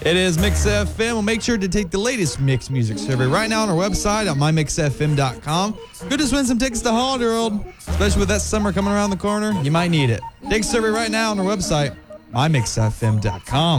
It is Mix FM. Well, make sure to take the latest Mix Music survey right now on our website at mymixfm.com. Go just win some tickets to Holiday World, especially with that summer coming around the corner. You might need it. Take a survey right now on our website, mymixfm.com.